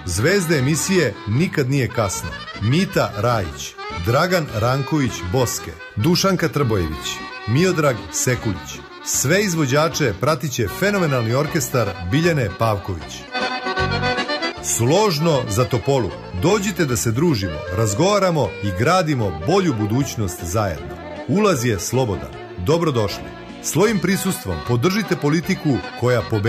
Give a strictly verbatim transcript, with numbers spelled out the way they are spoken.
Zvezde emisije Nikad nije kasno. Mita Rajić, Dragan Ranković Boske, Dušanka Trbojević, Miodrag Sekulić. Sve izvođače pratiće fenomenalni orkestar Biljane Pavković. Složno za Topolu. Dođite da se družimo, razgovaramo i gradimo bolju budućnost zajedno. Ulaz je slobodan. Dobrodošli. Svojim prisustvom podržite politiku koja pobeđuje.